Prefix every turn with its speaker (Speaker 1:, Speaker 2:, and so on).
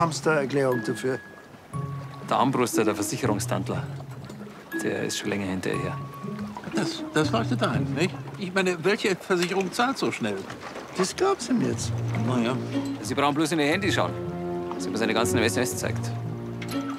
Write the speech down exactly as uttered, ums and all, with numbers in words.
Speaker 1: Hamstererklärung dafür.
Speaker 2: Der Armbruster, der Versicherungstandler, der ist schon länger hinterher.
Speaker 3: Das, das leuchtet ein, nicht? Ich meine, welche Versicherung zahlt so schnell?
Speaker 1: Das glaubst du ihm jetzt.
Speaker 3: Naja.
Speaker 2: Sie brauchen bloß in Ihr Handy schauen. Sie haben seine ganzen S M S gezeigt.